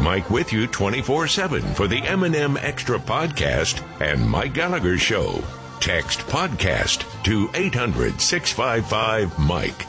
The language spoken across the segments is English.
Mike with you 24/7 for the M&M Extra Podcast and Mike Gallagher Show. Text podcast to 800-655-MIKE.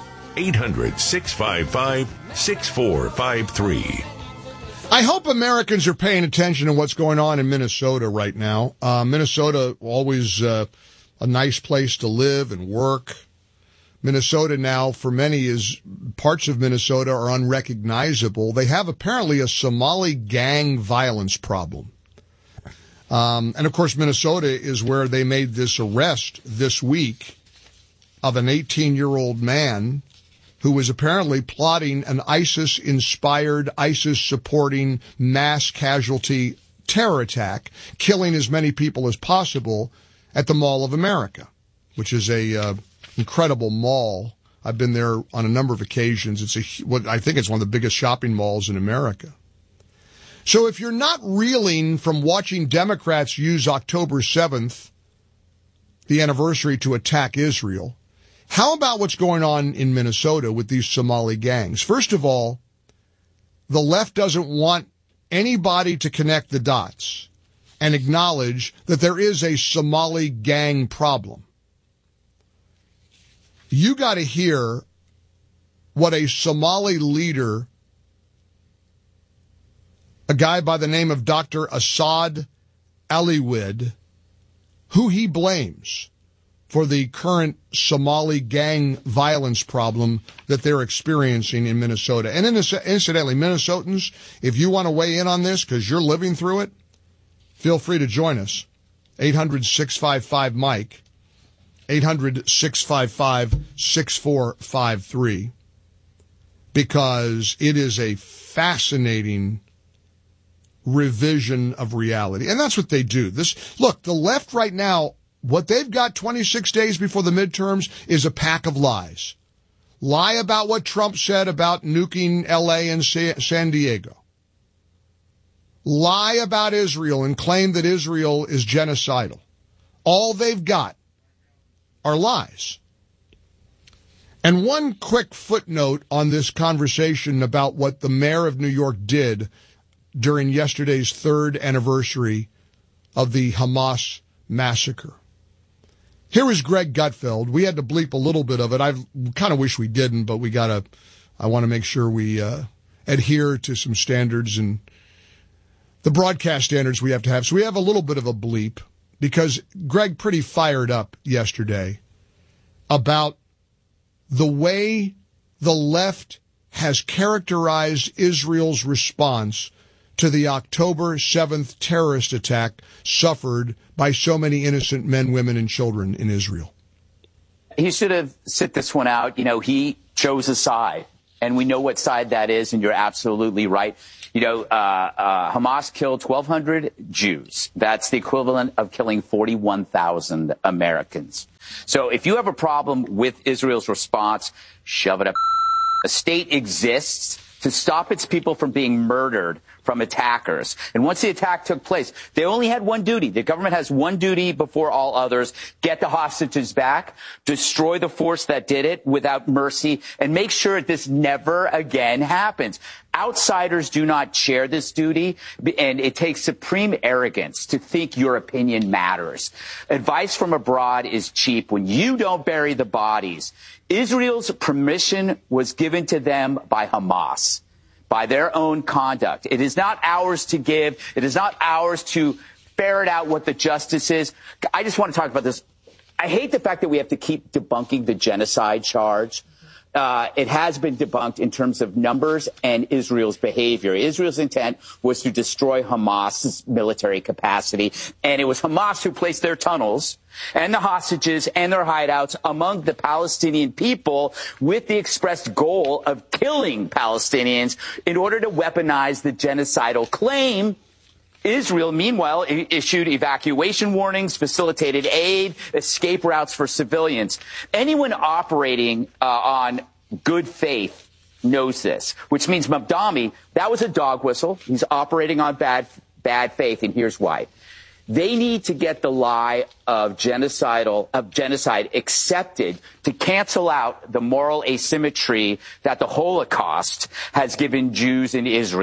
800-655-6453. I hope Americans are paying attention to what's going on in Minnesota right now. Minnesota, always a nice place to live and work. Minnesota now, for many, parts of Minnesota are unrecognizable. They have apparently a Somali gang violence problem. And of course, Minnesota is where they made this arrest this week of an 18-year-old man who was apparently plotting an ISIS-inspired, ISIS-supporting mass casualty terror attack, killing as many people as possible at the Mall of America, which is a incredible mall. I've been there on a number of occasions. I think it's one of the biggest shopping malls in America. So if you're not reeling from watching Democrats use October 7th, the anniversary, to attack Israel, how about what's going on in Minnesota with these Somali gangs? First of all, the left doesn't want anybody to connect the dots and acknowledge that there is a Somali gang problem. You got to hear what a Somali leader, a guy by the name of Dr. Assad Aliwid, who he blames for the current Somali gang violence problem that they're experiencing in Minnesota. And incidentally, Minnesotans, if you want to weigh in on this because you're living through it, feel free to join us. 800-655-MIKE. 800-655-6453, because it is a fascinating revision of reality. And that's what they do. Look, the left right now, what they've got 26 days before the midterms is a pack of lies. Lie about what Trump said about nuking L.A. and San Diego. Lie about Israel and claim that Israel is genocidal. All they've got are lies. And one quick footnote on this conversation about what the mayor of New York did during yesterday's third anniversary of the Hamas massacre. Here is Greg Gutfeld. We had to bleep a little bit of it. I kind of wish we didn't, but I want to make sure we adhere to some standards and the broadcast standards we have to have. So we have a little bit of a bleep, because Greg pretty fired up yesterday about the way the left has characterized Israel's response to the October 7th terrorist attack suffered by so many innocent men, women, and children in Israel. He should have sit this one out. He chose a side, and we know what side that is, and you're absolutely right. Hamas killed 1,200 Jews. That's the equivalent of killing 41,000 Americans. So if you have a problem with Israel's response, shove it up. A state exists to stop its people from being murdered from attackers. And once the attack took place, they only had one duty. The government has one duty before all others: get the hostages back, destroy the force that did it without mercy, and make sure this never again happens. Outsiders do not share this duty, and it takes supreme arrogance to think your opinion matters. Advice from abroad is cheap when you don't bury the bodies. Israel's permission was given to them by Hamas, by their own conduct. It is not ours to give. It is not ours to ferret out what the justice is. I just want to talk about this. I hate the fact that we have to keep debunking the genocide charge. It has been debunked in terms of numbers and Israel's behavior. Israel's intent was to destroy Hamas's military capacity, and it was Hamas who placed their tunnels and the hostages and their hideouts among the Palestinian people with the expressed goal of killing Palestinians in order to weaponize the genocidal claim. Israel, meanwhile, issued evacuation warnings, facilitated aid, escape routes for civilians. Anyone operating on good faith knows this, which means Mamdani, that was a dog whistle. He's operating on bad faith, and here's why. They need to get the lie of genocide accepted to cancel out the moral asymmetry that the Holocaust has given Jews in Israel.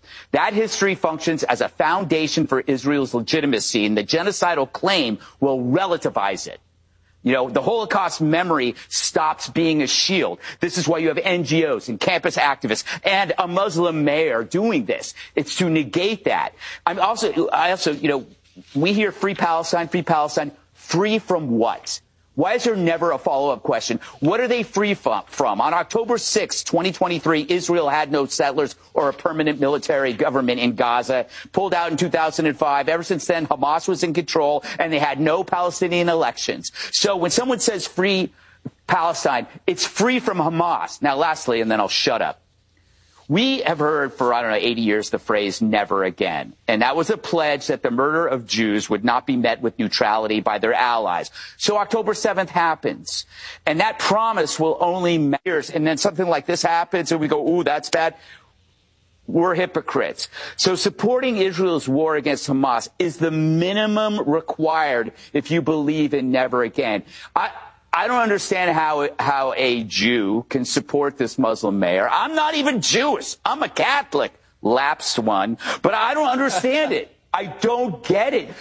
That history functions as a foundation for Israel's legitimacy, and the genocidal claim will relativize it. You know, the Holocaust memory stops being a shield. This is why you have NGOs and campus activists and a Muslim mayor doing this. It's to negate that. I also, you know, we hear free Palestine, free from what? Why is there never a follow-up question? What are they free from? On October 6, 2023, Israel had no settlers or a permanent military government in Gaza, pulled out in 2005. Ever since then, Hamas was in control, and they had no Palestinian elections. So when someone says free Palestine, it's free from Hamas. Now, lastly, and then I'll shut up. We have heard for, 80 years the phrase never again. And that was a pledge that the murder of Jews would not be met with neutrality by their allies. So October 7th happens. And that promise will only matter. And then something like this happens and we go, ooh, that's bad. We're hypocrites. So supporting Israel's war against Hamas is the minimum required if you believe in never again. I don't understand how a Jew can support this Muslim mayor. I'm not even Jewish. I'm a Catholic, lapsed one, but I don't understand it. I don't get it.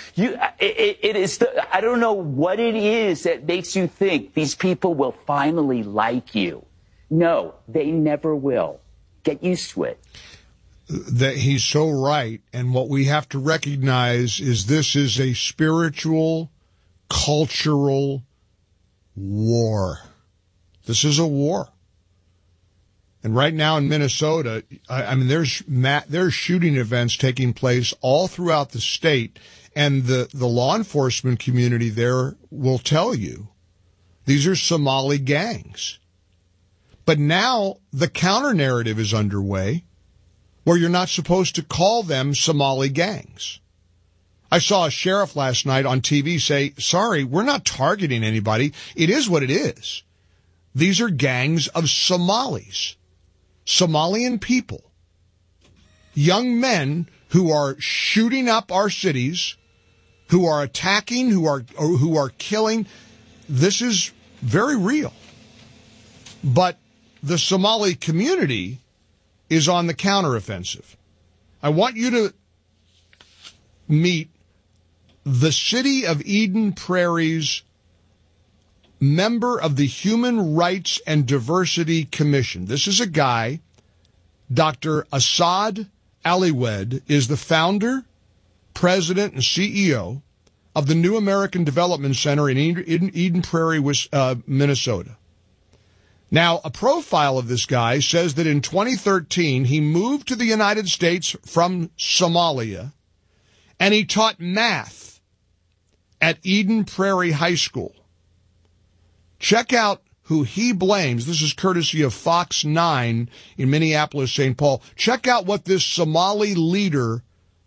I don't know what it is that makes you think these people will finally like you. No, they never will. Get used to it. That he's so right. And what we have to recognize is this is a spiritual, cultural war. This is a war. And right now in Minnesota, I mean, there's shooting events taking place all throughout the state, and the law enforcement community there will tell you these are Somali gangs. But now the counter narrative is underway where you're not supposed to call them Somali gangs. I saw a sheriff last night on TV say, sorry, we're not targeting anybody. It is what it is. These are gangs of Somalis, Somalian people, young men who are shooting up our cities, who are attacking, who are killing. This is very real. But the Somali community is on the counteroffensive. I want you to meet the City of Eden Prairie's member of the Human Rights and Diversity Commission. This is a guy, Dr. Asad Aliwed, is the founder, president, and CEO of the New American Development Center in Eden Prairie, Minnesota. Now, a profile of this guy says that in 2013, he moved to the United States from Somalia, and he taught math at Eden Prairie High School. Check out who he blames. This is courtesy of Fox 9 in Minneapolis, St. Paul. Check out what this Somali leader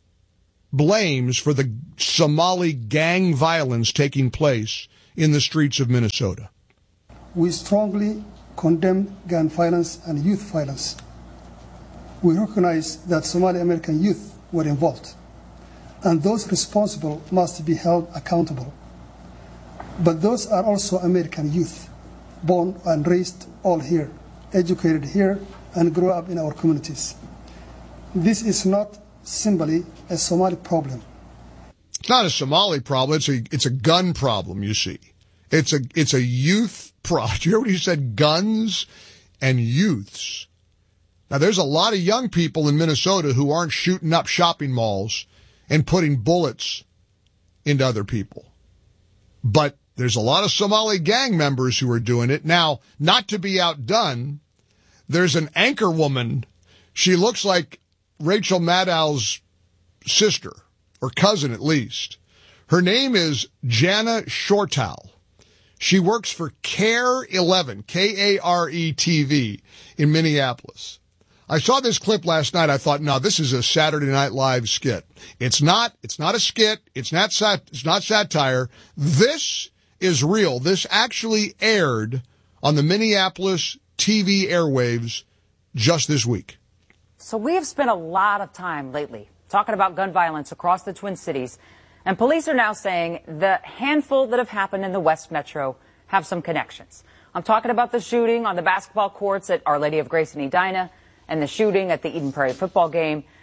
blames for the Somali gang violence taking place in the streets of Minnesota. We strongly condemn gun violence and youth violence. We recognize that Somali American youth were involved, and those responsible must be held accountable. But those are also American youth, born and raised all here, educated here, and grew up in our communities. This is not simply a Somali problem. It's not a Somali problem. It's a gun problem, you see. It's a youth problem. You hear what he said? Guns and youths. Now, there's a lot of young people in Minnesota who aren't shooting up shopping malls and putting bullets into other people. But there's a lot of Somali gang members who are doing it. Now, not to be outdone, there's an anchor woman. She looks like Rachel Maddow's sister, or cousin at least. Her name is Jana Shortal. She works for KARE 11, K-A-R-E TV in Minneapolis. I saw this clip last night. I thought, no, this is a Saturday Night Live skit. It's not a skit. It's not satire. This is real. This actually aired on the Minneapolis TV airwaves just this week. So we have spent a lot of time lately talking about gun violence across the Twin Cities, and police are now saying the handful that have happened in the West Metro have some connections. I'm talking about the shooting on the basketball courts at Our Lady of Grace in Edina, and the shooting at the Eden Prairie football game,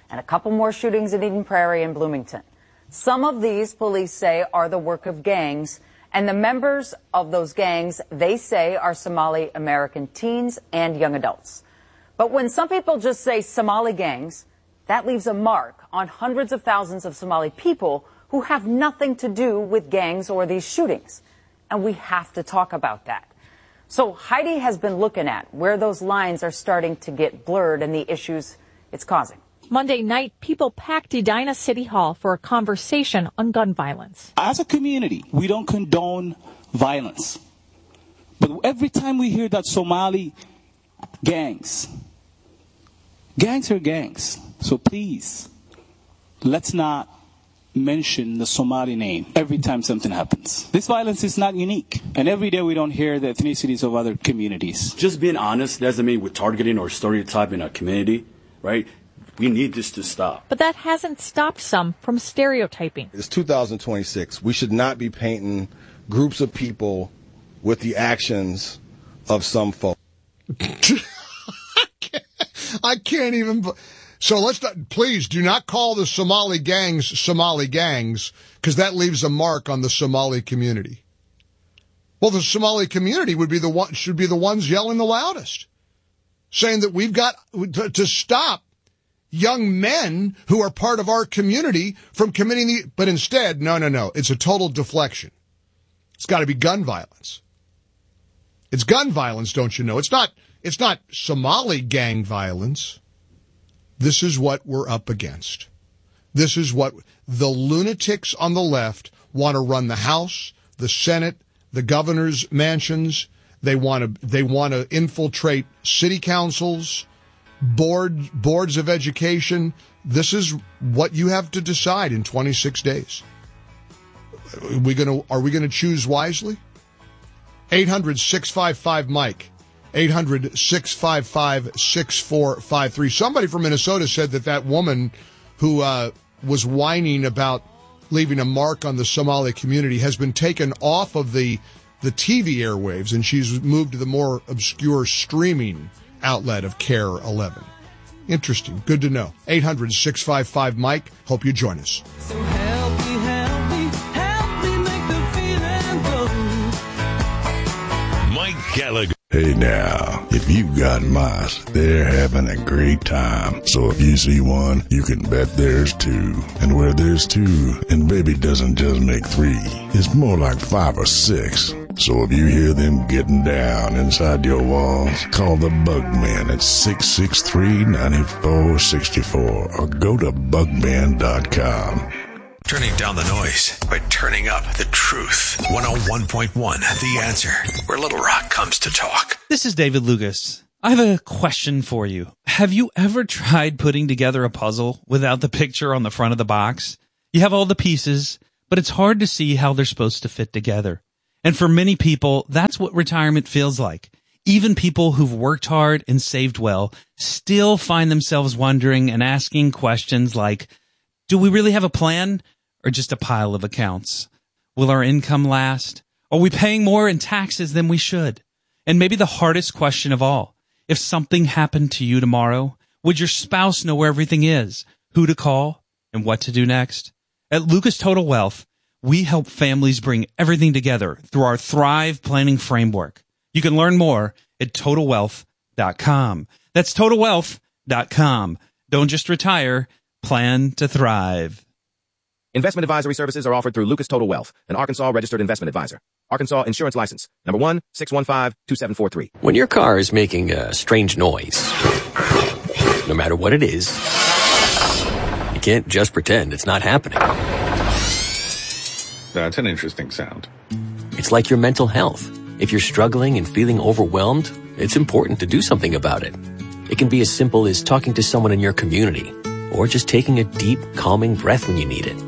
and a couple more shootings in Eden Prairie and Bloomington. Some of these, police say, are the work of gangs, and the members of those gangs, they say, are Somali American teens and young adults. But when some people just say Somali gangs, that leaves a mark on hundreds of thousands of Somali people who have nothing to do with gangs or these shootings. And we have to talk about that. So Heidi has been looking at where those lines are starting to get blurred and the issues it's causing. Monday night, people packed Edina City Hall for a conversation on gun violence. As a community, we don't condone violence. But every time we hear that Somali gangs are gangs. So please, let's not mention the Somali name every time something happens. This violence is not unique. And every day we don't hear the ethnicities of other communities. Just being honest doesn't mean we're targeting or stereotyping our community, right? We need this to stop. But that hasn't stopped some from stereotyping. It's 2026. We should not be painting groups of people with the actions of some folk. I can't even. So please do not call the Somali gangs, because that leaves a mark on the Somali community. Well, the Somali community should be the ones yelling the loudest, saying that we've got to stop young men who are part of our community from committing but instead, no. It's a total deflection. It's got to be gun violence. It's gun violence, don't you know? It's not Somali gang violence. This is what we're up against. This is what the lunatics on the left want to run the House, the Senate, the governor's mansions. They want to infiltrate city councils, boards of education. This is what you have to decide in 26 days. Are we going to choose wisely? 800-655-MIKE. 800-655-6453. Somebody from Minnesota said that woman who was whining about leaving a mark on the Somali community has been taken off of the TV airwaves, and she's moved to the more obscure streaming outlet of Care 11. Interesting. Good to know. 800-655-MIKE. Hope you join us. So help me make the feeling go. Mike Gallagher. Hey now, if you've got mice, they're having a great time. So if you see one, you can bet there's two. And where there's two, and baby doesn't just make three, it's more like 5 or 6. So if you hear them getting down inside your walls, call the Bugman at 663-9464 or go to bugman.com. Turning down the noise by turning up the truth. 101.1, The Answer, where Little Rock comes to talk. This is David Lucas. I have a question for you. Have you ever tried putting together a puzzle without the picture on the front of the box? You have all the pieces, but it's hard to see how they're supposed to fit together. And for many people, that's what retirement feels like. Even people who've worked hard and saved well still find themselves wondering and asking questions like, do we really have a plan? Or just a pile of accounts? Will our income last? Are we paying more in taxes than we should? And maybe the hardest question of all, if something happened to you tomorrow, would your spouse know where everything is, who to call, and what to do next? At Lucas Total Wealth, we help families bring everything together through our Thrive Planning Framework. You can learn more at TotalWealth.com. That's TotalWealth.com. Don't just retire, plan to thrive. Investment advisory services are offered through Lucas Total Wealth, an Arkansas registered investment advisor. Arkansas Insurance License, number 1-615-2743. When your car is making a strange noise, no matter what it is, you can't just pretend it's not happening. That's an interesting sound. It's like your mental health. If you're struggling and feeling overwhelmed, it's important to do something about it. It can be as simple as talking to someone in your community, or just taking a deep, calming breath when you need it.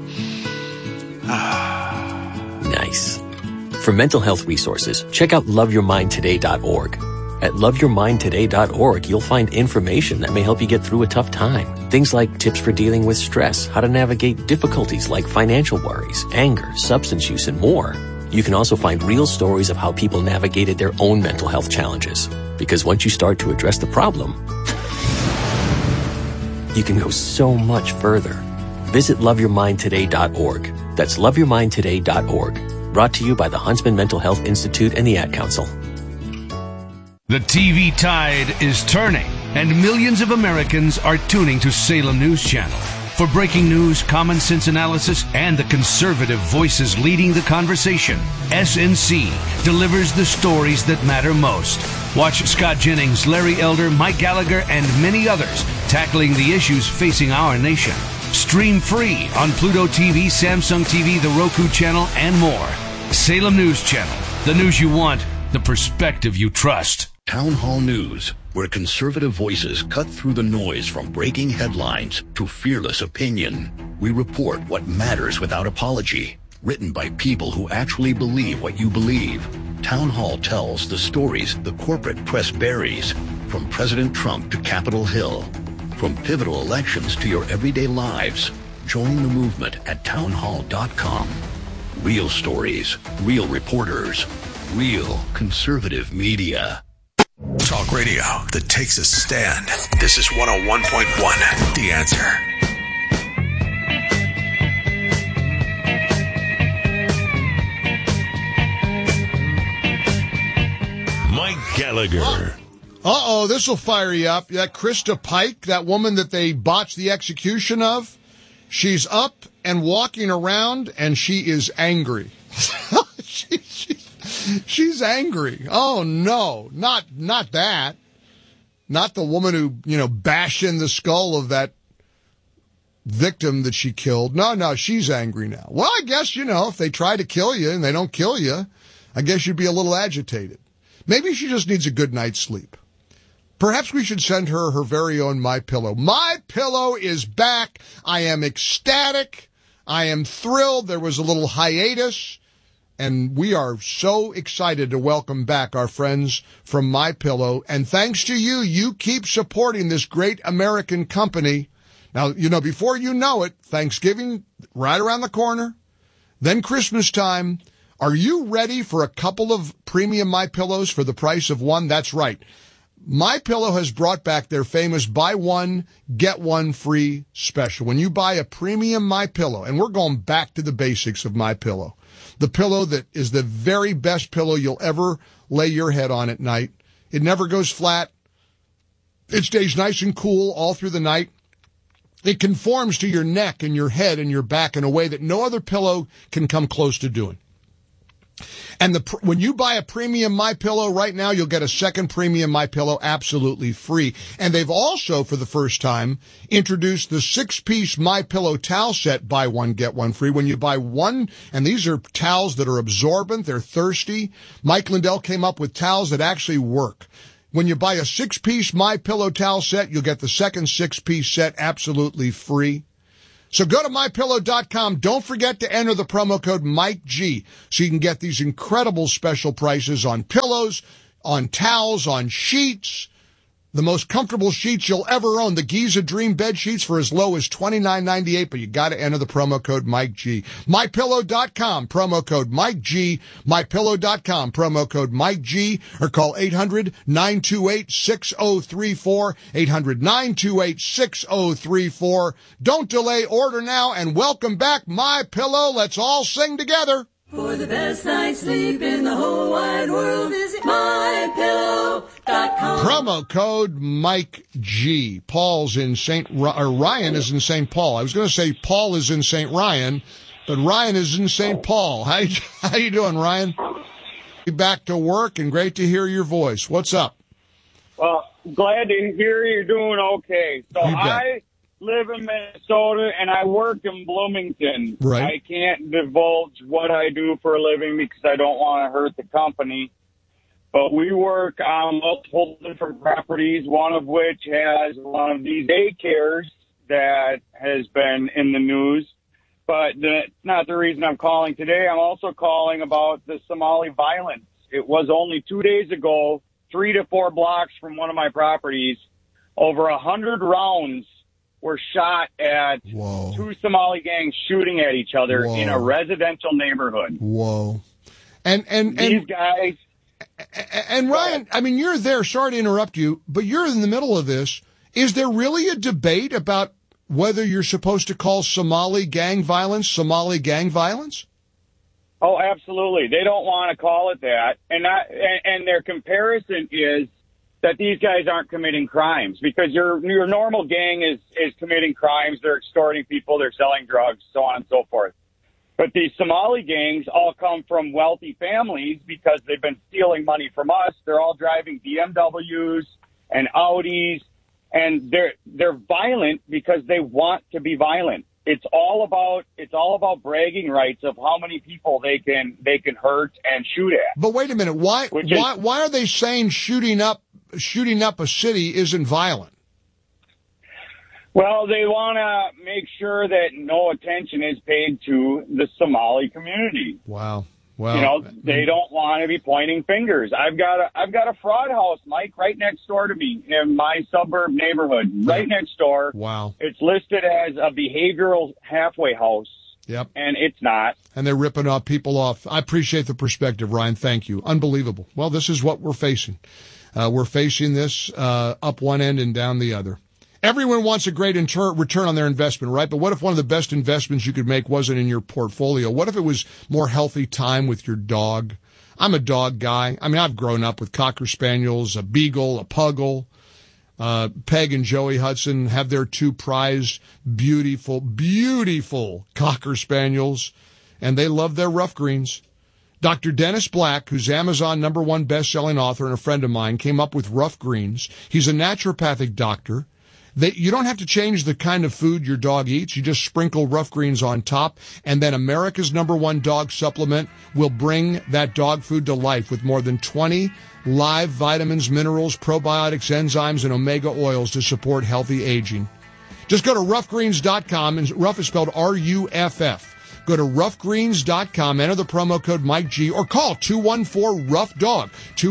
Nice. For mental health resources, check out loveyourmindtoday.org. At loveyourmindtoday.org, you'll find information that may help you get through a tough time. Things like tips for dealing with stress, how to navigate difficulties like financial worries, anger, substance use, and more. You can also find real stories of how people navigated their own mental health challenges. Because once you start to address the problem, you can go so much further. Visit loveyourmindtoday.org. That's loveyourmindtoday.org. Brought to you by the Huntsman Mental Health Institute and the Ad Council. The TV tide is turning, and millions of Americans are tuning to Salem News Channel. For breaking news, common sense analysis, and the conservative voices leading the conversation, SNC delivers the stories that matter most. Watch Scott Jennings, Larry Elder, Mike Gallagher, and many others tackling the issues facing our nation. Stream free on Pluto TV, Samsung TV, the Roku channel, and more. Salem News Channel. The news you want, the perspective you trust. Town Hall News, where conservative voices cut through the noise from breaking headlines to fearless opinion. We report what matters without apology. Written by people who actually believe what you believe. Town Hall tells the stories the corporate press buries, from President Trump to Capitol Hill. From pivotal elections to your everyday lives. Join the movement at townhall.com. Real stories, real reporters, real conservative media. Talk radio that takes a stand. This is 101.1, The Answer. Mike Gallagher. Uh-oh, this will fire you up. That Krista Pike, that woman that they botched the execution of, she's up and walking around, and she is angry. She's angry. Oh, no, not that. Not the woman who, bashed in the skull of that victim that she killed. No, she's angry now. Well, I guess, if they try to kill you and they don't kill you, I guess you'd be a little agitated. Maybe she just needs a good night's sleep. Perhaps we should send her her very own MyPillow. MyPillow is back. I am ecstatic. I am thrilled. There was a little hiatus, and we are so excited to welcome back our friends from MyPillow. And thanks to you, you keep supporting this great American company. Now, before you know it, Thanksgiving right around the corner, then Christmas time. Are you ready for a couple of premium MyPillows for the price of one? That's right. MyPillow has brought back their famous buy one, get one free special. When you buy a premium MyPillow, and we're going back to the basics of MyPillow, the pillow that is the very best pillow you'll ever lay your head on at night. It never goes flat. It stays nice and cool all through the night. It conforms to your neck and your head and your back in a way that no other pillow can come close to doing. And when you buy a premium MyPillow right now, you'll get a second premium MyPillow absolutely free. And they've also, for the first time, introduced the 6-piece MyPillow towel set, buy one, get one free. When you buy one, and these are towels that are absorbent, they're thirsty. Mike Lindell came up with towels that actually work. When you buy a 6-piece MyPillow towel set, you'll get the second 6-piece set absolutely free. So go to MyPillow.com. Don't forget to enter the promo code MikeG so you can get these incredible special prices on pillows, on towels, on sheets. The most comfortable sheets you'll ever own. The Giza Dream bed sheets for as low as $29.98, but you got to enter the promo code MikeG. MyPillow.com, promo code MikeG. MyPillow.com, promo code MikeG, or call 800-928-6034. 800-928-6034. Don't delay. Order now and welcome back MyPillow. Let's all sing together. For the best night's sleep in the whole wide world, visit MyPillow.com. Promo code Mike G. Ryan is in St. Paul. I was going to say Paul is in St. Ryan, but Ryan is in St. Paul. How you doing, Ryan? Back to work, and great to hear your voice. What's up? Well, glad to hear you're doing okay. So I live in Minnesota, and I work in Bloomington. Right. I can't divulge what I do for a living because I don't want to hurt the company. But we work on multiple different properties, one of which has one of these daycares that has been in the news. But that's not the reason I'm calling today. I'm also calling about the Somali violence. It was only 2 days ago, 3 to 4 blocks from one of my properties, over 100 rounds were shot at two Somali gangs shooting at each other in a residential neighborhood. Whoa. And these guys. And Ryan, I mean, you're there. Sorry to interrupt you, but you're in the middle of this. Is there really a debate about whether you're supposed to call Somali gang violence? Oh, absolutely. They don't want to call it that. And their comparison is that these guys aren't committing crimes, because your normal gang is committing crimes. They're extorting people. They're selling drugs, so on and so forth. But these Somali gangs all come from wealthy families because they've been stealing money from us. They're all driving BMWs and Audis, and they're violent because they want to be violent. It's all about bragging rights of how many people they can hurt and shoot at. But wait a minute, why are they saying shooting up a city isn't violent? Well, they want to make sure that no attention is paid to the Somali community. Wow. Well, they don't want to be pointing fingers. I've got a fraud house, Mike, right next door to me in my suburb neighborhood, right next door. Wow. It's listed as a behavioral halfway house. Yep. And it's not. And they're ripping people off. I appreciate the perspective, Ryan. Thank you. Unbelievable. Well, this is what we're facing. We're facing this up one end and down the other. Everyone wants a great return on their investment, right? But what if one of the best investments you could make wasn't in your portfolio? What if it was more healthy time with your dog? I'm a dog guy. I mean, I've grown up with Cocker Spaniels, a Beagle, a Puggle. Peg and Joey Hudson have their two prized, beautiful Cocker Spaniels, and they love their rough greens. Dr. Dennis Black, who's Amazon #1 best-selling author and a friend of mine, came up with rough greens. He's a naturopathic doctor. You don't have to change the kind of food your dog eats. You just sprinkle rough greens on top, and then America's #1 dog supplement will bring that dog food to life with more than 20 live vitamins, minerals, probiotics, enzymes, and omega oils to support healthy aging. Just go to roughgreens.com, and rough is spelled R-U-F-F. Go to roughgreens.com, enter the promo code Mike G, or call 214-ROUGH-DOG,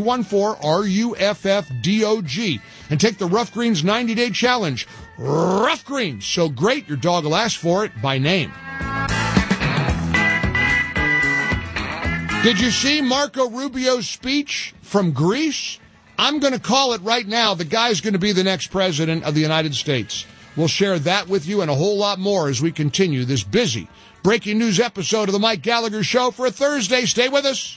214-RUFF-DOG, and take the Rough Greens 90-day challenge. Rough Greens, so great your dog will ask for it by name. Did you see Marco Rubio's speech from Greece? I'm going to call it right now. The guy's going to be the next president of the United States. We'll share that with you and a whole lot more as we continue this busy breaking news episode of the Mike Gallagher Show for a Thursday. Stay with us.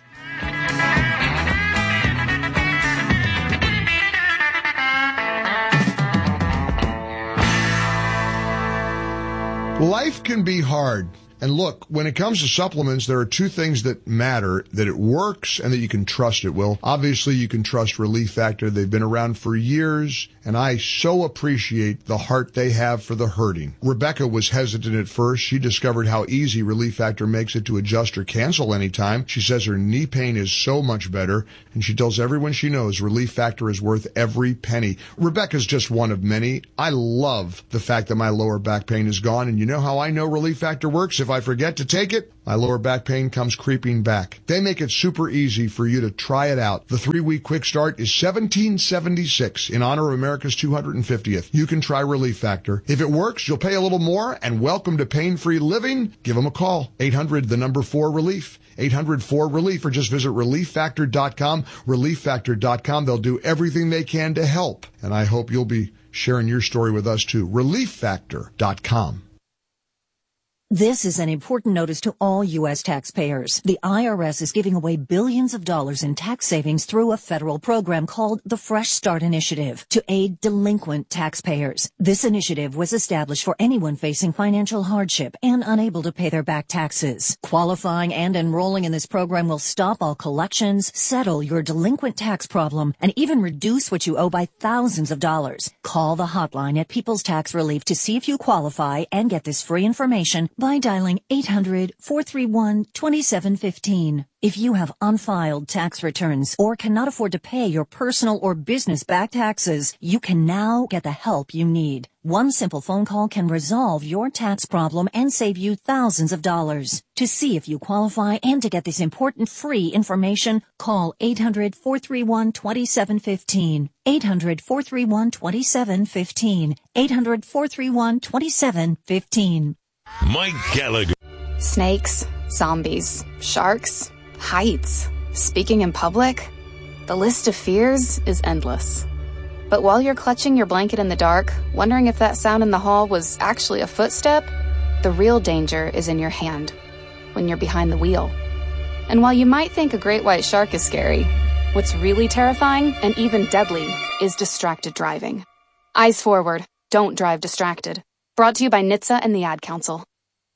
Life can be hard. And look, when it comes to supplements, there are two things that matter, that it works and that you can trust it. Well, obviously you can trust Relief Factor. They've been around for years, and I so appreciate the heart they have for the hurting. Rebecca was hesitant at first. She discovered how easy Relief Factor makes it to adjust or cancel anytime. She says her knee pain is so much better, and she tells everyone she knows Relief Factor is worth every penny. Rebecca's just one of many. I love the fact that my lower back pain is gone, and you know how I know Relief Factor works? If I forget to take it, my lower back pain comes creeping back. They make it super easy for you to try it out. The 3-week quick start is $17.76 in honor of America's 250th. You can try Relief Factor. If it works, you'll pay a little more, and welcome to pain-free living. Give them a call. 800-4-RELIEF. 800-4-RELIEF, or just visit ReliefFactor.com. ReliefFactor.com. They'll do everything they can to help. And I hope you'll be sharing your story with us too. ReliefFactor.com. This is an important notice to all U.S. taxpayers. The IRS is giving away billions of dollars in tax savings through a federal program called the Fresh Start Initiative to aid delinquent taxpayers. This initiative was established for anyone facing financial hardship and unable to pay their back taxes. Qualifying and enrolling in this program will stop all collections, settle your delinquent tax problem, and even reduce what you owe by thousands of dollars. Call the hotline at People's Tax Relief to see if you qualify and get this free information by dialing 800-431-2715. If you have unfiled tax returns or cannot afford to pay your personal or business back taxes, you can now get the help you need. One simple phone call can resolve your tax problem and save you thousands of dollars. To see if you qualify and to get this important free information, call 800-431-2715. 800-431-2715. 800-431-2715. Mike Gallagher. Snakes, zombies, sharks, heights, speaking in public. The list of fears is endless. But while you're clutching your blanket in the dark, wondering if that sound in the hall was actually a footstep, the real danger is in your hand, when you're behind the wheel. And while you might think a great white shark is scary, what's really terrifying and even deadly is distracted driving. Eyes forward. Don't drive distracted. Brought to you by NHTSA and the Ad Council.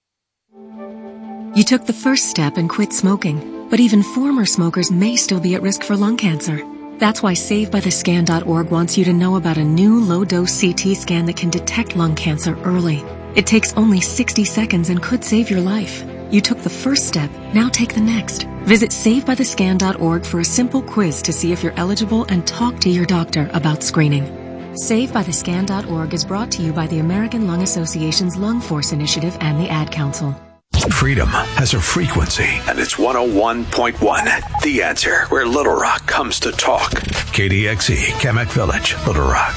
You took the first step and quit smoking, but even former smokers may still be at risk for lung cancer. That's why SaveByTheScan.org wants you to know about a new low-dose CT scan that can detect lung cancer early. It takes only 60 seconds and could save your life. You took the first step, now take the next. Visit SaveByTheScan.org for a simple quiz to see if you're eligible and talk to your doctor about screening. SaveByTheScan.org is brought to you by the American Lung Association's Lung Force Initiative and the Ad Council. Freedom has a frequency, and it's 101.1. The Answer, where Little Rock comes to talk. KDXE, Kamak Village, Little Rock.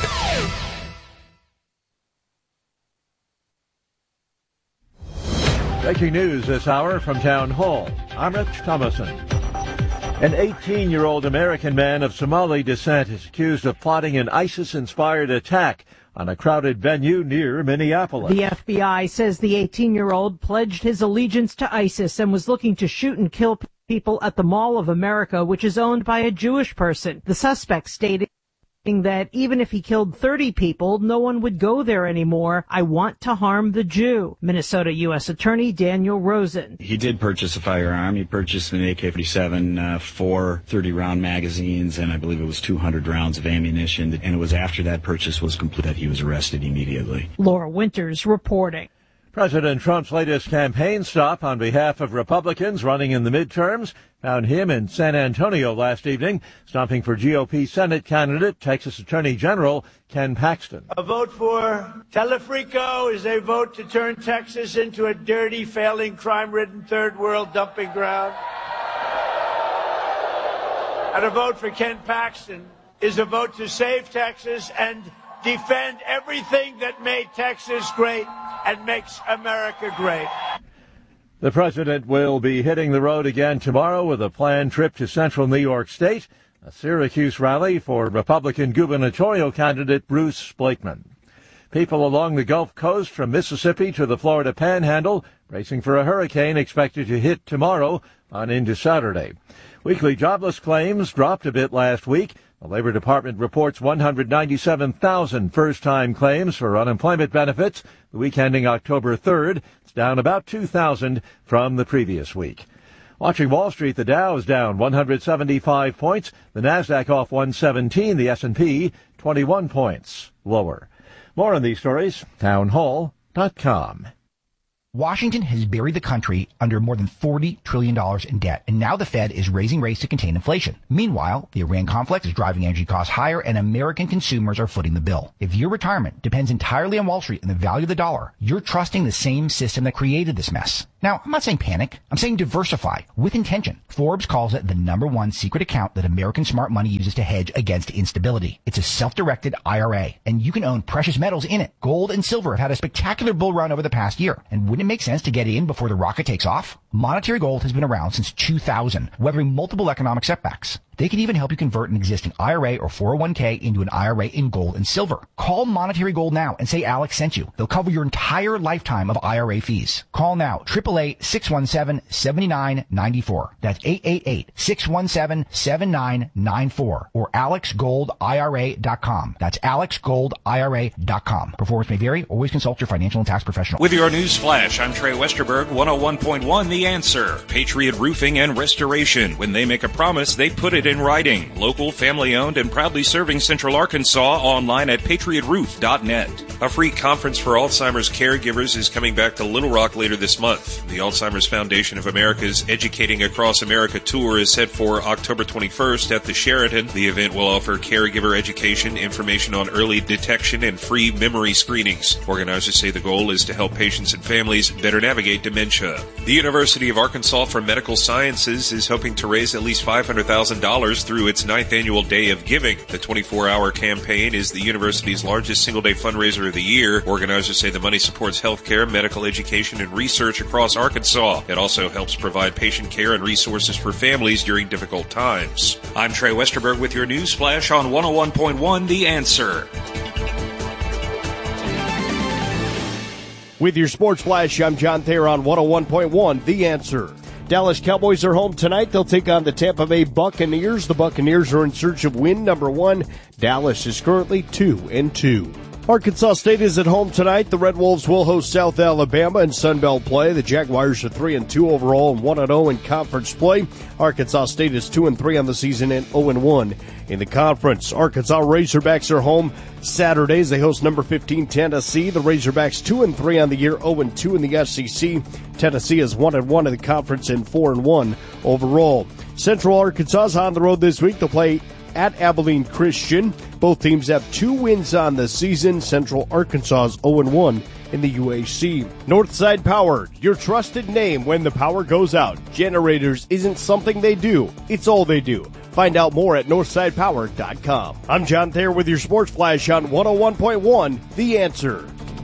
Breaking news this hour from Town Hall. I'm Rich Thomason. An 18-year-old American man of Somali descent is accused of plotting an ISIS-inspired attack on a crowded venue near Minneapolis. The FBI says the 18-year-old pledged his allegiance to ISIS and was looking to shoot and kill people at the Mall of America, which is owned by a Jewish person. The suspect stated that even if he killed 30 people, no one would go there anymore. I want to harm the Jew. Minnesota U.S. Attorney Daniel Rosen. He did purchase a firearm. He purchased an AK-47, 4 30-round magazines, and I believe it was 200 rounds of ammunition. And it was after that purchase was complete that he was arrested immediately. Laura Winters reporting. President Trump's latest campaign stop on behalf of Republicans running in the midterms found him in San Antonio last evening, stopping for GOP Senate candidate, Texas Attorney General Ken Paxton. A vote for Telefrico is a vote to turn Texas into a dirty, failing, crime-ridden third world dumping ground. And a vote for Ken Paxton is a vote to save Texas and defend everything that made Texas great and makes America great. The president will be hitting the road again tomorrow with a planned trip to central New York State, a Syracuse rally for Republican gubernatorial candidate Bruce Blakeman. People along the Gulf Coast from Mississippi to the Florida Panhandle bracing for a hurricane expected to hit tomorrow on into Saturday. Weekly jobless claims dropped a bit last week. The Labor Department reports 197,000 first-time claims for unemployment benefits the week ending October 3rd. It's down about 2,000 from the previous week. Watching Wall Street, the Dow is down 175 points. The Nasdaq off 117. The S&P 21 points lower. More on these stories, townhall.com. Washington has buried the country under more than $40 trillion in debt, and now the Fed is raising rates to contain inflation. Meanwhile, the Iran conflict is driving energy costs higher, and American consumers are footing the bill. If your retirement depends entirely on Wall Street and the value of the dollar, you're trusting the same system that created this mess. Now, I'm not saying panic. I'm saying diversify with intention. Forbes calls it the #1 secret account that American smart money uses to hedge against instability. It's a self-directed IRA, and you can own precious metals in it. Gold and silver have had a spectacular bull run over the past year, and wouldn't it make sense to get in before the rocket takes off? Monetary Gold has been around since 2000, weathering multiple economic setbacks. They can even help you convert an existing IRA or 401k into an IRA in gold and silver. Call Monetary Gold now and say Alex sent you. They'll cover your entire lifetime of IRA fees. Call now, 888-617-7994. That's 888-617-7994 or AlexGoldIRA.com. That's AlexGoldIRA.com. Performance may vary. Always consult your financial and tax professional. With your news flash, I'm Trey Westerberg, 101.1 The Answer. Patriot Roofing and Restoration. When they make a promise, they put it in writing. Local, family-owned, and proudly serving Central Arkansas. Online at patriotroof.net. A free conference for Alzheimer's caregivers is coming back to Little Rock later this month. The Alzheimer's Foundation of America's Educating Across America tour is set for October 21st at the Sheraton. The event will offer caregiver education, information on early detection, and free memory screenings. Organizers say the goal is to help patients and families better navigate dementia. The University of Arkansas for Medical Sciences is hoping to raise at least $500,000 $1,000 through its 9th annual Day of Giving. The 24-hour campaign is the university's largest single-day fundraiser of the year. Organizers say the money supports healthcare, medical education, and research across Arkansas. It also helps provide patient care and resources for families during difficult times. I'm Trey Westerberg with your news flash on 101.1 The Answer. With your Sports Flash, I'm John Thayer on 101.1 The Answer. Dallas Cowboys are home tonight. They'll take on the Tampa Bay Buccaneers. The Buccaneers are in search of win number 1. Dallas is currently 2-2. Arkansas State is at home tonight. The Red Wolves will host South Alabama in Sun Belt play. The Jaguars are 3-2 overall and 1-0 in conference play. Arkansas State is 2-3 on the season and 0-1 in the conference. Arkansas Razorbacks are home Saturdays. They host number 15 Tennessee. The Razorbacks 2-3 on the year, 0-2 in the SEC. Tennessee is 1-1 in the conference and 4-1 overall. Central Arkansas is on the road this week. They'll play at Abilene Christian. Both teams have 2 wins on the season. Central Arkansas is 0-1 in the UAC. Northside Power, your trusted name when the power goes out. Generators isn't something they do, it's all they do. Find out more at northsidepower.com. I'm John Thayer with your Sports Flash on 101.1 The Answer.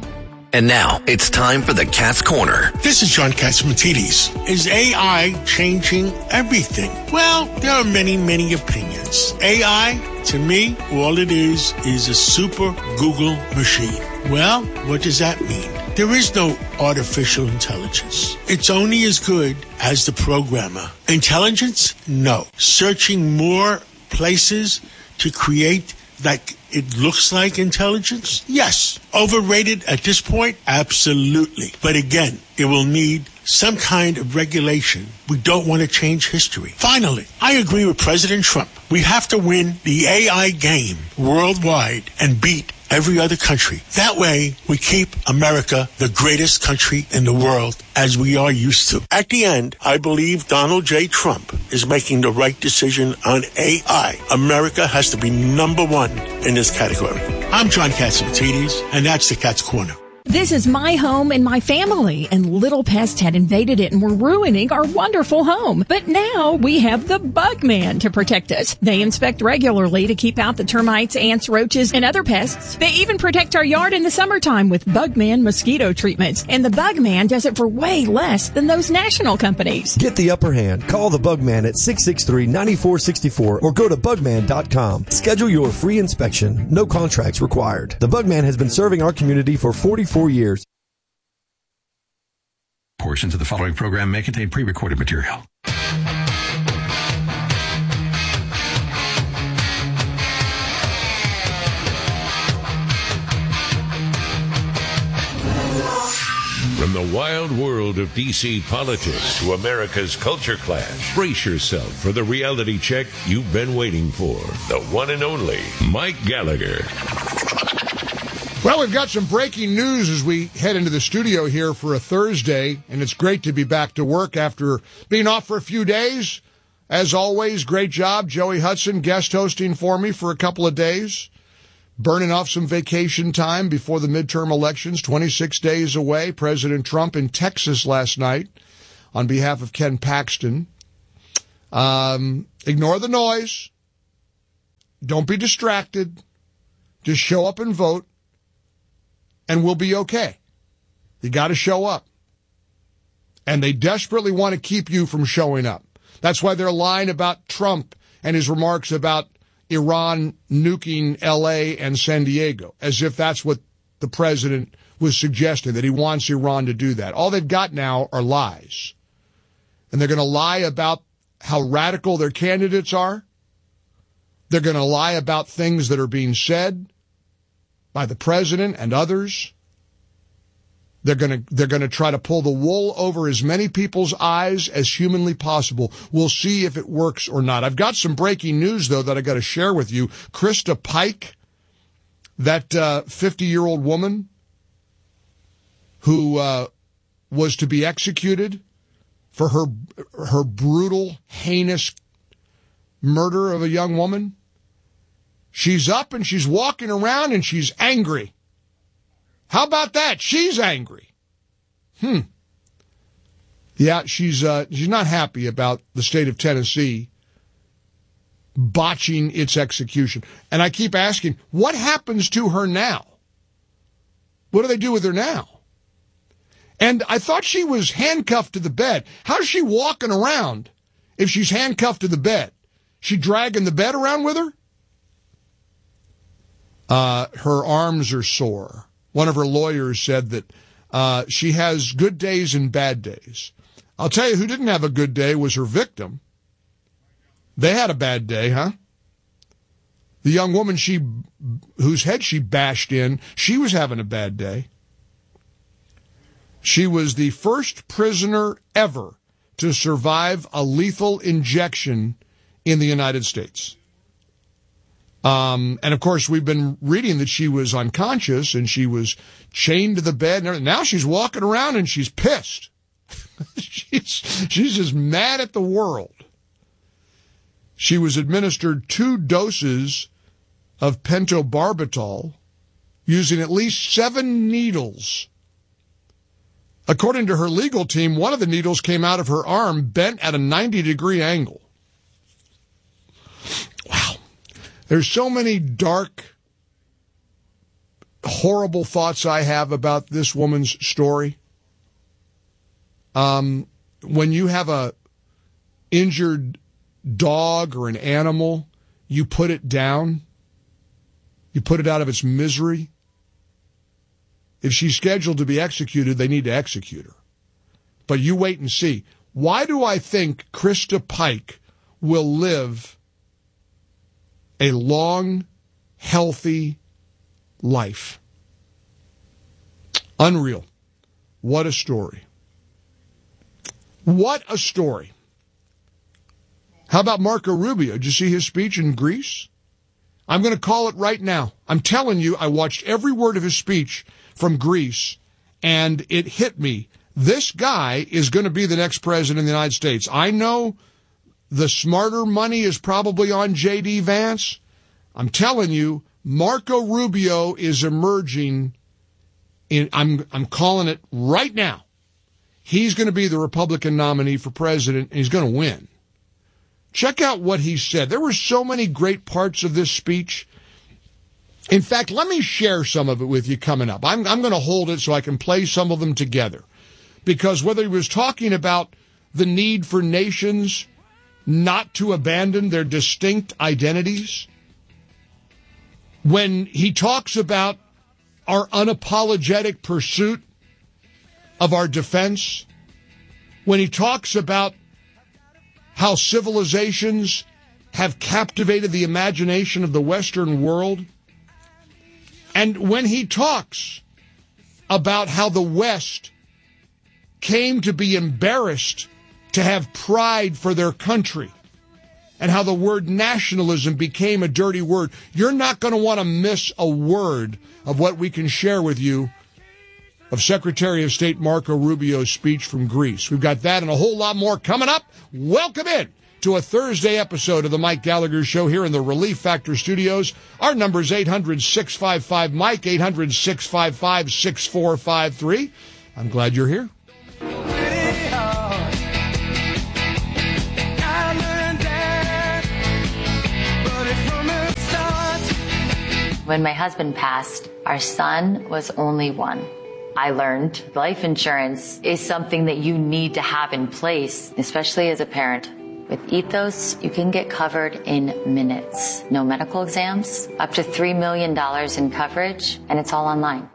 And now, it's time for the Cat's Corner. This is John Catsimatidis. Is AI changing everything? Well, there are many, many opinions. AI, to me, all it is a super Google machine. Well, what does that mean? There is no artificial intelligence. It's only as good as the programmer. Intelligence? No. Searching more places to create like it looks like intelligence? Yes. Overrated at this point? Absolutely. But again, it will need some kind of regulation. We don't want to change history. Finally, I agree with President Trump. We have to win the AI game worldwide and beat every other country. That way, we keep America the greatest country in the world, as we are used to. At the end, I believe Donald J. Trump is making the right decision on AI. America has to be number 1 in this category. I'm John Catsimatidis, and that's the Cat's Corner. This is my home and my family, and little pests had invaded it and were ruining our wonderful home. But now we have the Bugman to protect us. They inspect regularly to keep out the termites, ants, roaches, and other pests. They even protect our yard in the summertime with Bugman mosquito treatments. And the Bugman does it for way less than those national companies. Get the upper hand. Call the Bugman at 663-9464 or go to bugman.com. Schedule your free inspection. No contracts required. The Bugman has been serving our community for 44 years. Portions of the following program may contain pre-recorded material. From the wild world of D.C. politics to America's culture clash, brace yourself for the reality check you've been waiting for. The one and only Mike Gallagher. Well, we've got some breaking news as we head into the studio here for a Thursday, and it's great to be back to work after being off for a few days. As always, great job, Joey Hudson, guest hosting for me for a couple of days, burning off some vacation time before the midterm elections, 26 days away. President Trump in Texas last night on behalf of Ken Paxton. Ignore the noise. Don't be distracted. Just show up and vote. And we'll be okay. You got to show up. And they desperately want to keep you from showing up. That's why they're lying about Trump and his remarks about Iran nuking L.A. and San Diego, as if that's what the president was suggesting, that he wants Iran to do that. All they've got now are lies. And they're going to lie about how radical their candidates are. They're going to lie about things that are being said by the president and others. They're going to try to pull the wool over as many people's eyes as humanly possible. We'll see if it works or not. I've got some breaking news, though, that I got to share with you. Krista Pike, that 50-year-old woman who was to be executed for her brutal, heinous murder of a young woman. She's up and she's walking around and she's angry. How about that? She's angry. Yeah, she's not happy about the state of Tennessee botching its execution. And I keep asking, what happens to her now? What do they do with her now? And I thought she was handcuffed to the bed. How's she walking around if she's handcuffed to the bed? She dragging the bed around with her? Her arms are sore. One of her lawyers said that she has good days and bad days. I'll tell you who didn't have a good day was her victim. They had a bad day, huh? The young woman whose head she bashed in, she was having a bad day. She was the first prisoner ever to survive a lethal injection in the United States. And of course, we've been reading that she was unconscious and she was chained to the bed and everything. Now she's walking around and she's pissed. she's just mad at the world. She was administered 2 doses of pentobarbital using at least 7 needles. According to her legal team, one of the needles came out of her arm bent at a 90-degree angle. Wow. There's so many dark, horrible thoughts I have about this woman's story. When you have a injured dog or an animal, you put it down. You put it out of its misery. If she's scheduled to be executed, they need to execute her. But you wait and see. Why do I think Krista Pike will live a long, healthy life? Unreal. What a story. What a story. How about Marco Rubio? Did you see his speech in Greece? I'm going to call it right now. I'm telling you, I watched every word of his speech from Greece, and it hit me. This guy is going to be the next president of the United States. I know the smarter money is probably on J.D. Vance. I'm telling you, Marco Rubio is emerging. I'm calling it right now. He's going to be the Republican nominee for president, and he's going to win. Check out what he said. There were so many great parts of this speech. In fact, let me share some of it with you coming up. I'm going to hold it so I can play some of them together. Because whether he was talking about the need for nations not to abandon their distinct identities, when he talks about our unapologetic pursuit of our defense, when he talks about how civilizations have captivated the imagination of the Western world, and when he talks about how the West came to be embarrassed to have pride for their country, and how the word nationalism became a dirty word, you're not going to want to miss a word of what we can share with you of Secretary of State Marco Rubio's speech from Greece. We've got that and a whole lot more coming up. Welcome in to a Thursday episode of the Mike Gallagher Show here in the Relief Factor Studios. Our number is 800-655-MIKE, 800-655-6453. I'm glad you're here. When my husband passed, our son was only 1. I learned life insurance is something that you need to have in place, especially as a parent. With Ethos, you can get covered in minutes. No medical exams, up to $3 million in coverage, and it's all online.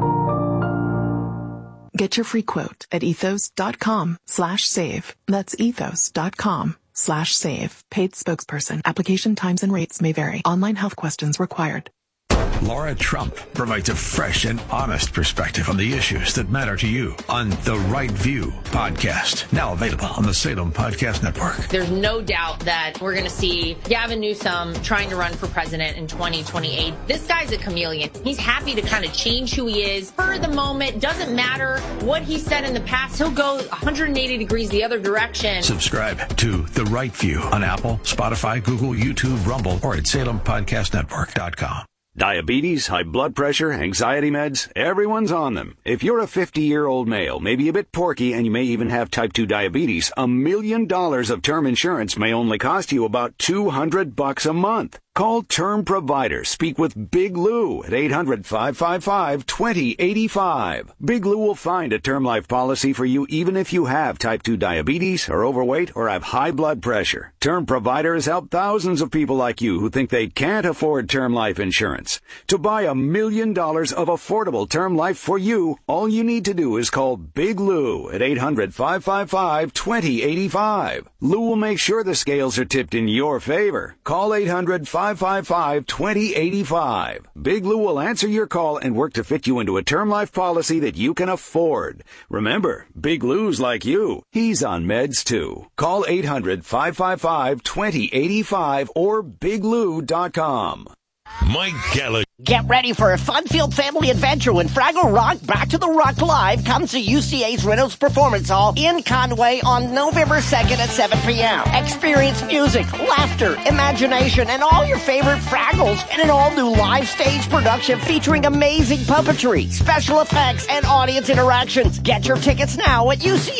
Get your free quote at ethos.com/save. That's ethos.com/save. Paid spokesperson. Application times and rates may vary. Online health questions required. Laura Trump provides a fresh and honest perspective on the issues that matter to you on The Right View podcast, now available on the Salem Podcast Network. There's no doubt that we're going to see Gavin Newsom trying to run for president in 2028. This guy's a chameleon. He's happy to kind of change who he is for the moment. Doesn't matter what he said in the past. He'll go 180 degrees the other direction. Subscribe to The Right View on Apple, Spotify, Google, YouTube, Rumble, or at SalemPodcastNetwork.com. Diabetes, high blood pressure, anxiety meds, everyone's on them. If you're a 50-year-old male, maybe a bit porky, and you may even have type 2 diabetes, $1 million of term insurance may only cost you about $200 a month. Call Term Provider. Speak with Big Lou at 800-555-2085. Big Lou will find a term life policy for you even if you have type 2 diabetes, are overweight, or have high blood pressure. Term Provider has helped thousands of people like you who think they can't afford term life insurance. To buy $1 million of affordable term life for you, all you need to do is call Big Lou at 800-555-2085. Lou will make sure the scales are tipped in your favor. Call 800-555-2085. Big Lou will answer your call and work to fit you into a term life policy that you can afford. Remember, Big Lou's like you. He's on meds too. Call 800-555-2085 or biglou.com. Mike Gallagher. Get ready for a fun-filled family adventure when Fraggle Rock Back to the Rock Live comes to UCA's Reynolds Performance Hall in Conway on November 2nd at 7 p.m. Experience music, laughter, imagination, and all your favorite Fraggles in an all-new live stage production featuring amazing puppetry, special effects, and audience interactions. Get your tickets now at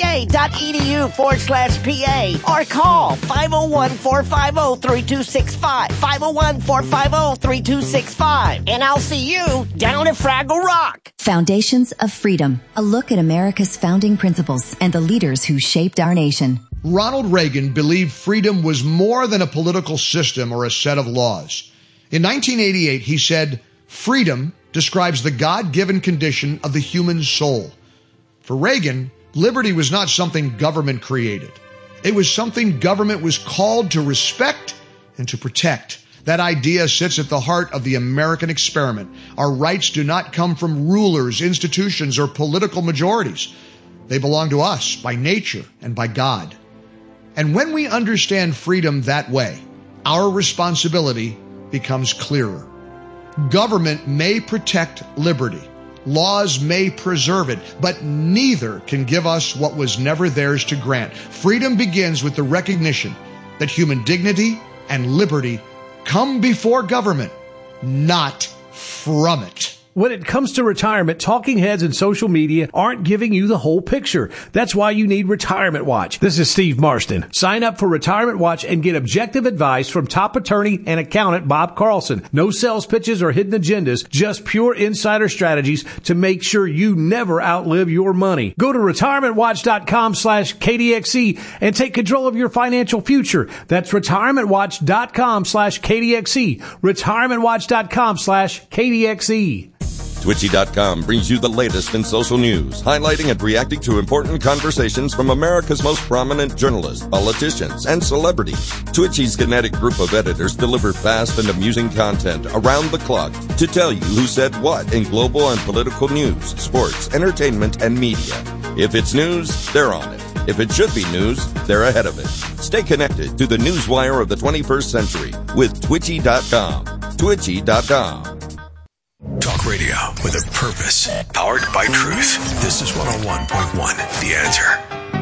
uca.edu/PA or call 501-450-3265, 501-450-3265. And I'll see you down at Fraggle Rock. Foundations of Freedom, a look at America's founding principles and the leaders who shaped our nation. Ronald Reagan believed freedom was more than a political system or a set of laws. In 1988, he said, "Freedom describes the God-given condition of the human soul." For Reagan, liberty was not something government created. It was something government was called to respect and to protect. That idea sits at the heart of the American experiment. Our rights do not come from rulers, institutions, or political majorities. They belong to us by nature and by God. And when we understand freedom that way, our responsibility becomes clearer. Government may protect liberty. Laws may preserve it, but neither can give us what was never theirs to grant. Freedom begins with the recognition that human dignity and liberty come before government, not from it. When it comes to retirement, talking heads and social media aren't giving you the whole picture. That's why you need Retirement Watch. This is Steve Marston. Sign up for Retirement Watch and get objective advice from top attorney and accountant Bob Carlson. No sales pitches or hidden agendas, just pure insider strategies to make sure you never outlive your money. Go to retirementwatch.com/KDXE and take control of your financial future. That's retirementwatch.com/KDXE. retirementwatch.com/KDXE. Twitchy.com brings you the latest in social news, highlighting and reacting to important conversations from America's most prominent journalists, politicians, and celebrities. Twitchy's kinetic group of editors deliver fast and amusing content around the clock to tell you who said what in global and political news, sports, entertainment, and media. If it's news, they're on it. If it should be news, they're ahead of it. Stay connected to the newswire of the 21st century with Twitchy.com. Twitchy.com. Talk radio with a purpose, powered by truth. This is 101.1 The Answer.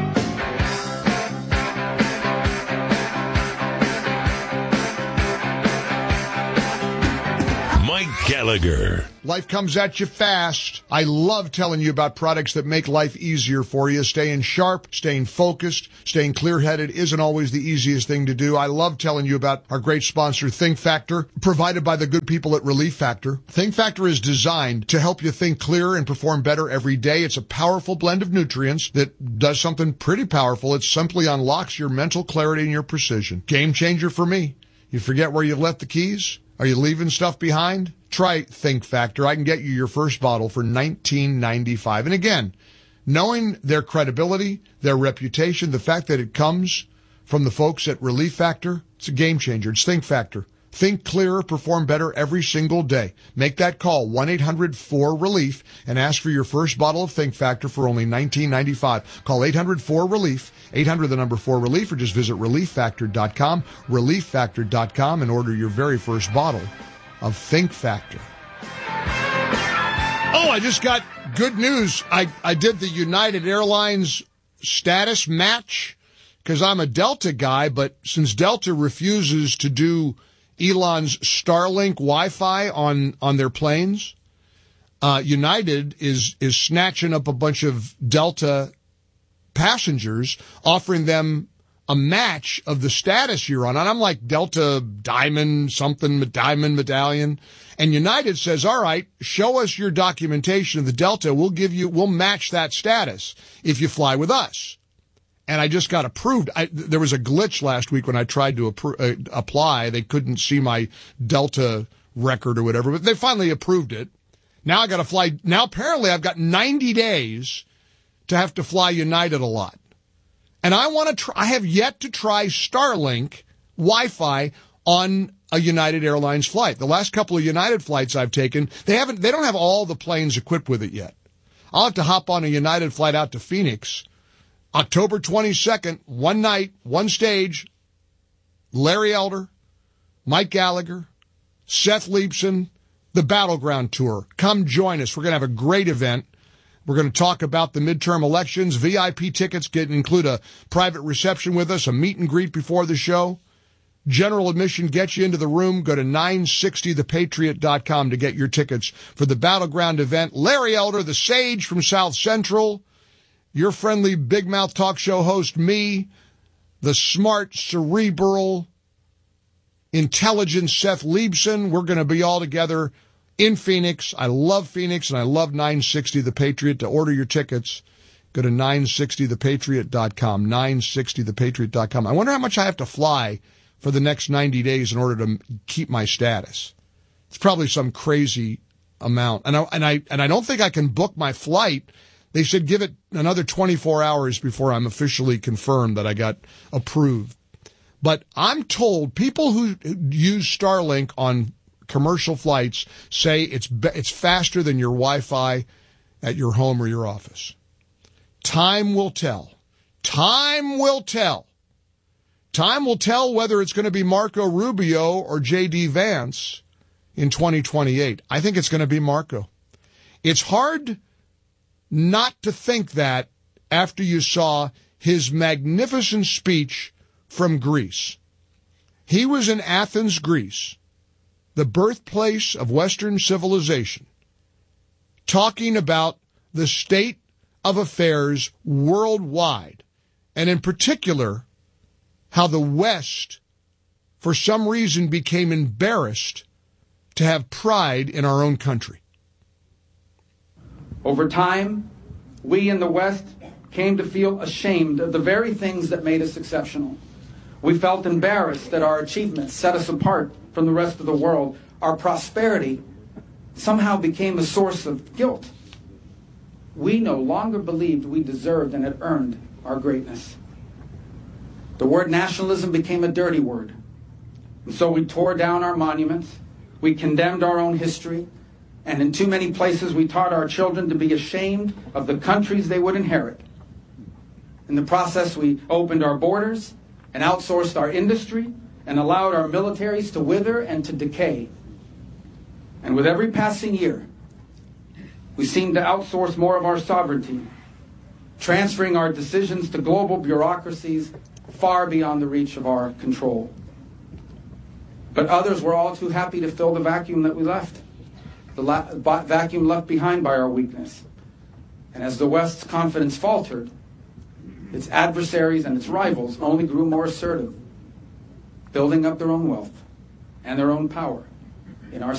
Mike Gallagher. Life comes at you fast. I love telling you about products that make life easier for you. Staying sharp, staying focused, staying clear-headed isn't always the easiest thing to do. I love telling you about our great sponsor, Think Factor, provided by the good people at Relief Factor. Think Factor is designed to help you think clearer and perform better every day. It's a powerful blend of nutrients that does something pretty powerful. It simply unlocks your mental clarity and your precision. Game changer for me. You forget where you left the keys? Are you leaving stuff behind? Try Think Factor. I can get you your first bottle for $19.95. And again, knowing their credibility, their reputation, the fact that it comes from the folks at Relief Factor, it's a game changer. It's Think Factor. Think clearer, perform better every single day. Make that call, 1-800-4RELIEF, and ask for your first bottle of Think Factor for only $19.95. Call 800-4RELIEF, 800-4RELIEF, or just visit ReliefFactor.com, ReliefFactor.com, and order your very first bottle of Think Factor. Oh, I just got good news. I did the United Airlines status match because I'm a Delta guy, but since Delta refuses to do Elon's Starlink Wi-Fi on their planes. United is snatching up a bunch of Delta passengers, offering them a match of the status you're on. And I'm like, Delta Diamond, something, Diamond Medallion. And United says, all right, show us your documentation of the Delta. We'll match that status if you fly with us. And I just got approved. There was a glitch last week when I tried to apply. They couldn't see my Delta record or whatever, but they finally approved it. Now I got to fly. Now apparently I've got 90 days to have to fly United a lot. And I have yet to try Starlink Wi-Fi on a United Airlines flight. The last couple of United flights I've taken, they don't have all the planes equipped with it yet. I'll have to hop on a United flight out to Phoenix, October 22nd, one night, one stage, Larry Elder, Mike Gallagher, Seth Leibson, the Battleground Tour. Come join us. We're going to have a great event. We're going to talk about the midterm elections. VIP tickets include a private reception with us, a meet and greet before the show. General admission gets you into the room. Go to 960thepatriot.com to get your tickets for the Battleground event. Larry Elder, the sage from South Central, your friendly big mouth talk show host, me, the smart, cerebral, intelligent Seth Leibson. We're going to be all together in Phoenix. I love Phoenix, and I love 960 The Patriot. To order your tickets, go to 960thepatriot.com, 960thepatriot.com. I wonder how much I have to fly for the next 90 days in order to keep my status. It's probably some crazy amount. And I don't think I can book my flight. They said give it another 24 hours before I'm officially confirmed that I got approved. But I'm told people who use Starlink on commercial flights say it's faster than your Wi-Fi at your home or your office. Time will tell. Time will tell. Time will tell whether it's going to be Marco Rubio or J.D. Vance in 2028. I think it's going to be Marco. It's hard not to think that after you saw his magnificent speech from Greece. He was in Athens, Greece, the birthplace of Western civilization, talking about the state of affairs worldwide, and in particular, how the West, for some reason, became embarrassed to have pride in our own country. Over time, we in the West came to feel ashamed of the very things that made us exceptional. We felt embarrassed that our achievements set us apart from the rest of the world. Our prosperity somehow became a source of guilt. We no longer believed we deserved and had earned our greatness. The word nationalism became a dirty word. And so we tore down our monuments, we condemned our own history, and in too many places we taught our children to be ashamed of the countries they would inherit. In the process, we opened our borders and outsourced our industry and allowed our militaries to wither and to decay. And with every passing year, we seem to outsource more of our sovereignty, transferring our decisions to global bureaucracies far beyond the reach of our control. But others were all too happy to fill the vacuum that we left, the vacuum left behind by our weakness. And as the West's confidence faltered, its adversaries and its rivals only grew more assertive, building up their own wealth and their own power.